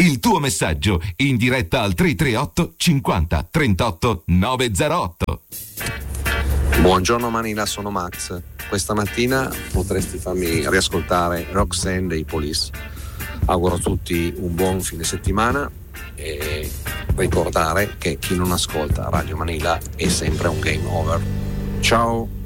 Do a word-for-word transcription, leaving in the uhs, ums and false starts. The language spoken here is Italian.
Il tuo messaggio in diretta al tre tre otto cinquanta trentotto novecentotto. Buongiorno Manila, sono Max. Questa mattina potresti farmi riascoltare Roxanne dei Police. Auguro a tutti un buon fine settimana e ricordare che chi non ascolta Radio Manila è sempre un game over. Ciao.